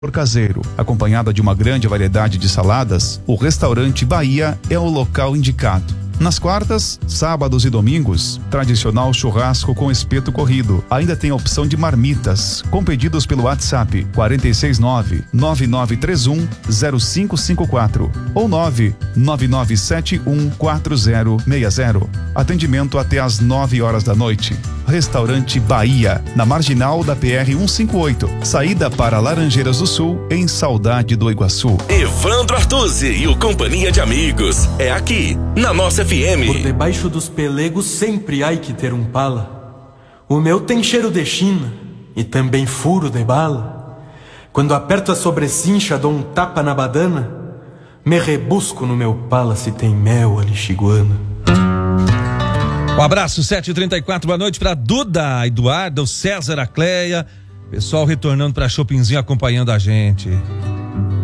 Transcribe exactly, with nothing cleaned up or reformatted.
caseiro, acompanhada de uma grande variedade de saladas, o restaurante Bahia é o local indicado. Nas quartas, sábados e domingos, tradicional churrasco com espeto corrido. Ainda tem a opção de marmitas, com pedidos pelo WhatsApp quatro seis nove, nove nove três um, zero cinco cinco quatro ou nove nove nove sete um quatro zero seis zero. Atendimento até às nove horas da noite. Restaurante Bahia, na marginal da P R cento e cinquenta e oito, saída para Laranjeiras do Sul, em Saudade do Iguaçu. Evandro Artuzzi e o Companhia de Amigos, é aqui, na nossa F M. Por debaixo dos pelegos sempre há que ter um pala. O meu tem cheiro de China e também furo de bala. Quando aperto a sobrecincha, dou um tapa na badana, me rebusco no meu pala se tem mel alixiguana. Um abraço, sete e trinta e quatro, boa noite para Duda, a Eduarda, o César, a Cleia, pessoal retornando para Shoppingzinho acompanhando a gente.